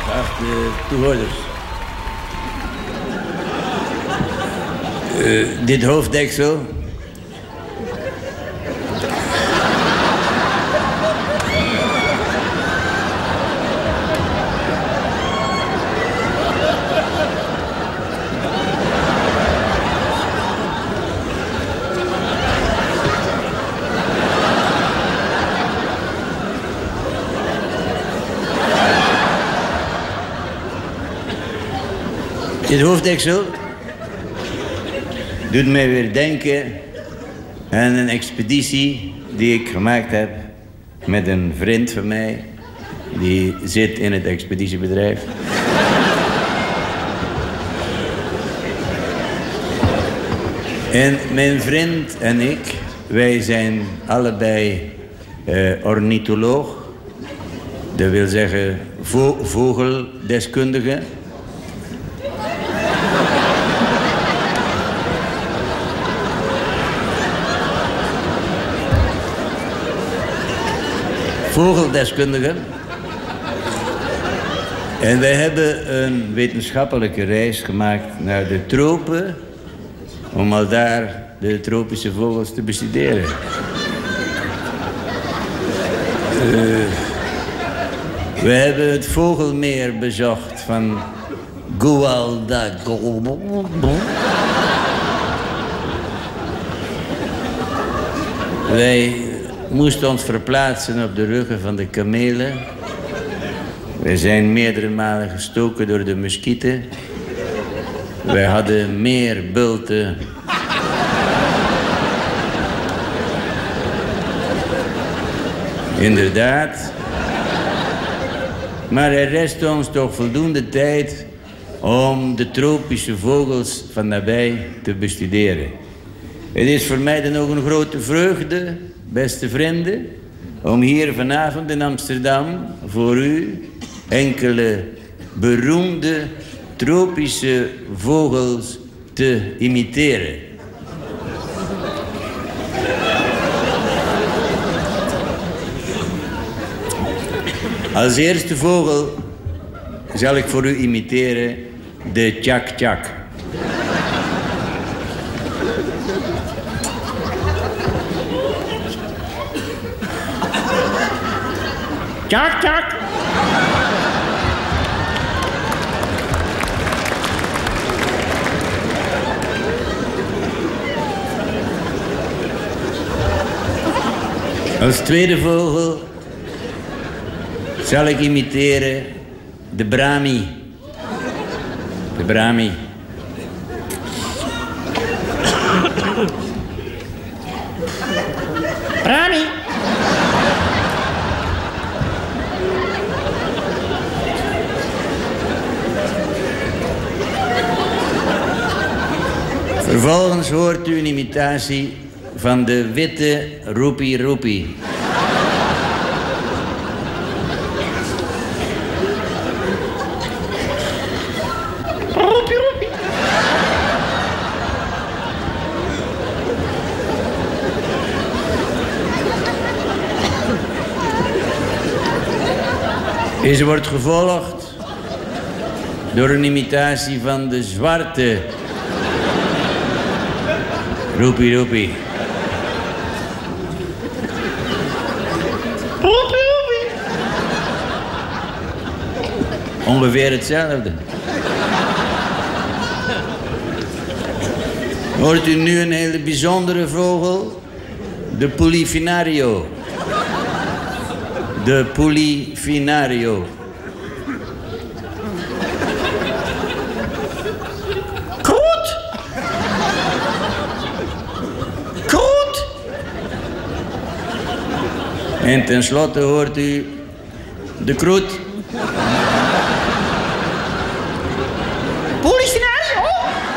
geachte toehoorders. Dit hoofddeksel doet mij weer denken aan een expeditie die ik gemaakt heb met een vriend van mij. Die zit in het expeditiebedrijf. En mijn vriend en ik, wij zijn allebei ornitholoog. Dat wil zeggen vogeldeskundige. Vogeldeskundigen. En wij hebben een wetenschappelijke reis gemaakt naar de tropen, om al daar de tropische vogels te bestuderen. We hebben het vogelmeer bezocht van Guadalcanal. Wij moesten ons verplaatsen op de ruggen van de kamelen. Wij zijn meerdere malen gestoken door de muskieten. Wij hadden meer bulten. Inderdaad. Maar er rest ons toch voldoende tijd om de tropische vogels van nabij te bestuderen. Het is voor mij dan ook een grote vreugde, beste vrienden, om hier vanavond in Amsterdam voor u enkele beroemde tropische vogels te imiteren. Als eerste vogel zal ik voor u imiteren de tjak-tjak. Tjak-tjak. Als tweede vogel zal ik imiteren de brami. De brami. Brami. Vervolgens hoort u een imitatie van de witte roepie-roepie. Roepie-roepie. Deze wordt gevolgd door een imitatie van de zwarte roepie-roepie. Roepie-roepie. Ongeveer hetzelfde. Hoort u nu een hele bijzondere vogel? De Polyphenario. De Polyphenario. Kroet! Kroet! En tenslotte hoort u de kroet.